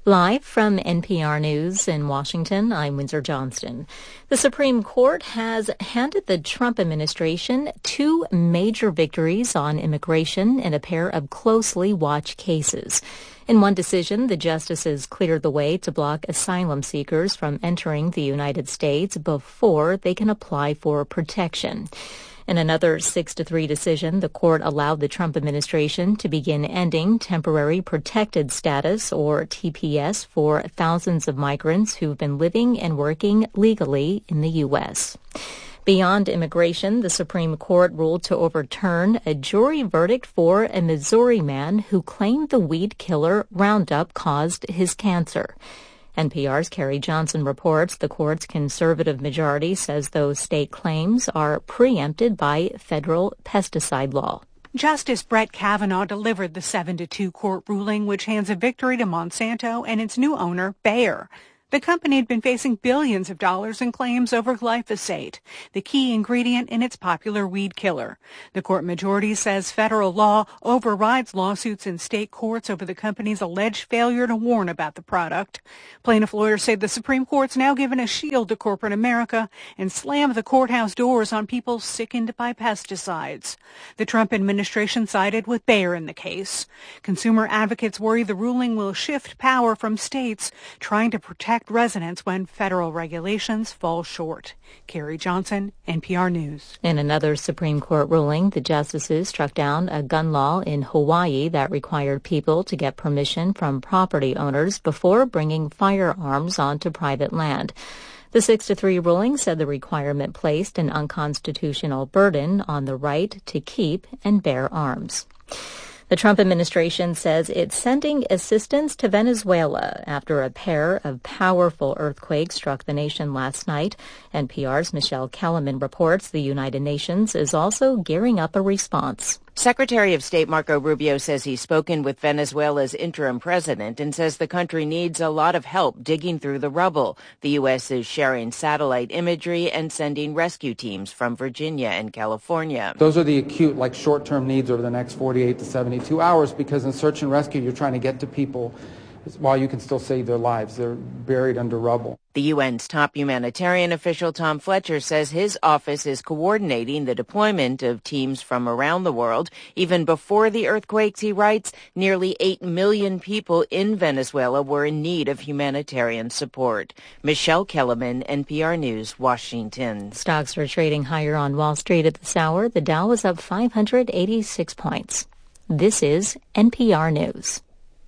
Live from NPR News in Washington, I'm Windsor Johnston. The Supreme Court has handed the Trump administration two major victories on immigration in a pair of closely watched cases. In one decision, the justices cleared the way to block asylum seekers from entering the United States before they can apply for protection. In another 6-3 decision, the court allowed the Trump administration to begin ending temporary protected status, or TPS, for thousands of migrants who've been living and working legally in the U.S. Beyond immigration, the Supreme Court ruled to overturn a jury verdict for a Missouri man who claimed the weed killer Roundup caused his cancer. NPR's Carrie Johnson reports the court's conservative majority says those state claims are preempted by federal pesticide law. Justice Brett Kavanaugh delivered the 7-2 court ruling, which hands a victory to Monsanto and its new owner, Bayer. The company had been facing billions of dollars in claims over glyphosate, the key ingredient in its popular weed killer. The court majority says federal law overrides lawsuits in state courts over the company's alleged failure to warn about the product. Plaintiff lawyers say the Supreme Court's now given a shield to corporate America and slammed the courthouse doors on people sickened by pesticides. The Trump administration sided with Bayer in the case. Consumer advocates worry the ruling will shift power from states trying to protect residents when federal regulations fall short. Carrie Johnson, NPR News. In another Supreme Court ruling, the justices struck down a gun law in Hawaii that required people to get permission from property owners before bringing firearms onto private land. The 6-3 ruling said the requirement placed an unconstitutional burden on the right to keep and bear arms. The Trump administration says it's sending assistance to Venezuela after a pair of powerful earthquakes struck the nation last night. NPR's Michelle Kellerman reports the United Nations is also gearing up a response. Secretary of State Marco Rubio says he's spoken with Venezuela's interim president and says the country needs a lot of help digging through the rubble. The U.S. is sharing satellite imagery and sending rescue teams from Virginia and California. Those are the acute, short-term needs over the next 48 to 72 hours, because in search and rescue, you're trying to get to people while you can still save their lives. They're buried under rubble. The UN's top humanitarian official, Tom Fletcher, says his office is coordinating the deployment of teams from around the world. Even before the earthquakes, he writes, nearly 8 million people in Venezuela were in need of humanitarian support. Michelle Kellerman, NPR News, Washington. Stocks are trading higher on Wall Street at this hour. The Dow is up 586 points. This is NPR News.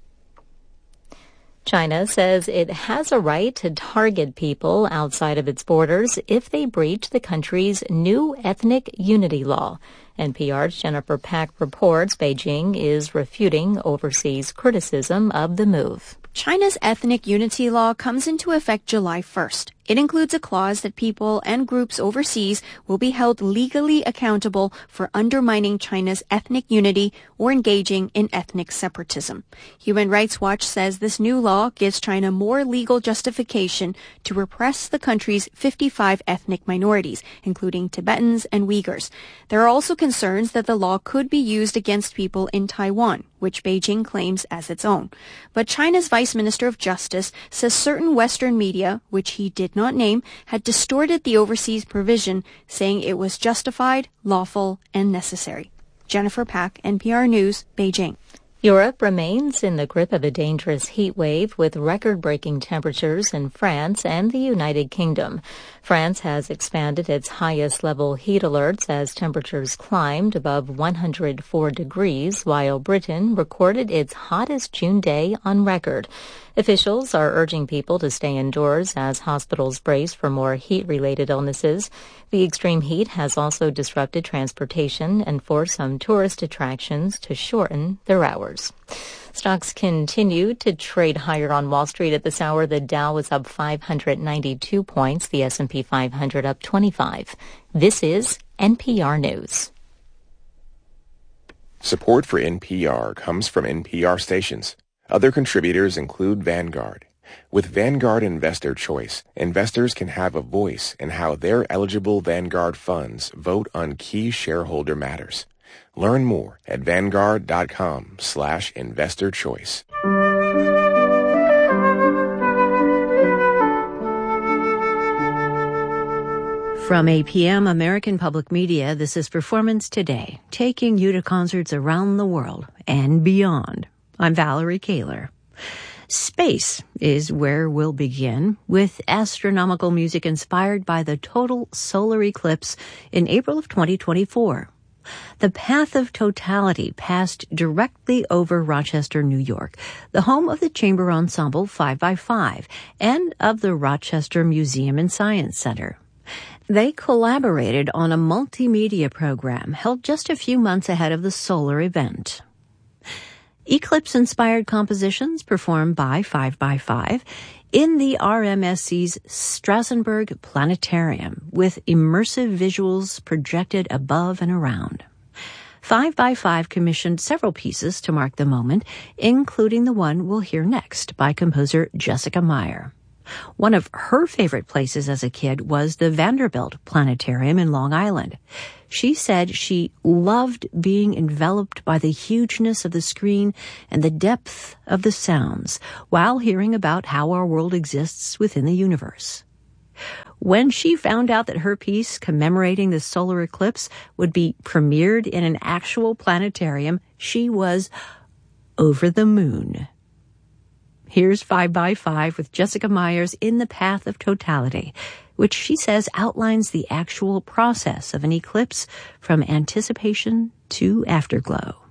China says it has a right to target people outside of its borders if they breach the country's new ethnic unity law. NPR's Jennifer Pack reports Beijing is refuting overseas criticism of the move. China's ethnic unity law comes into effect July 1st. It includes a clause that people and groups overseas will be held legally accountable for undermining China's ethnic unity or engaging in ethnic separatism. Human Rights Watch says this new law gives China more legal justification to repress the country's 55 ethnic minorities, including Tibetans and Uyghurs. There are also concerns that the law could be used against people in Taiwan, which Beijing claims as its own. But China's Vice Minister of Justice says certain Western media, which he did not name, had distorted the overseas provision, saying it was justified, lawful, and necessary. Jennifer Pack, NPR News, Beijing. Europe remains in the grip of a dangerous heat wave with record-breaking temperatures in France and the United Kingdom. France has expanded its highest-level heat alerts as temperatures climbed above 104 degrees, while Britain recorded its hottest June day on record. Officials are urging people to stay indoors as hospitals brace for more heat-related illnesses. The extreme heat has also disrupted transportation and forced some tourist attractions to shorten their hours. Stocks continue to trade higher on Wall Street at this hour. The Dow is up 592 points, the S&P 500 up 25. This is NPR News. Support for NPR comes from NPR stations. Other contributors include Vanguard. With Vanguard Investor Choice, investors can have a voice in how their eligible Vanguard funds vote on key shareholder matters. Learn more at Vanguard.com/investorchoice. From APM American Public Media, this is Performance Today, taking you to concerts around the world and beyond. I'm Valerie Kaler. Space is where we'll begin, with astronomical music inspired by the total solar eclipse in April of 2024. The Path of Totality passed directly over Rochester, New York, the home of the chamber ensemble 5x5 and of the Rochester Museum and Science Center. They collaborated on a multimedia program held just a few months ahead of the solar event. Eclipse-inspired compositions performed by 5x5 in the RMSC's Strassenberg Planetarium with immersive visuals projected above and around. 5x5 commissioned several pieces to mark the moment, including the one we'll hear next by composer Jessica Meyer. One of her favorite places as a kid was the Vanderbilt Planetarium in Long Island. She said she loved being enveloped by the hugeness of the screen and the depth of the sounds while hearing about how our world exists within the universe. When she found out that her piece commemorating the solar eclipse would be premiered in an actual planetarium, she was over the moon. Here's 5x5 with Jessica Meyer's In the Path of Totality, which she says outlines the actual process of an eclipse from anticipation to afterglow.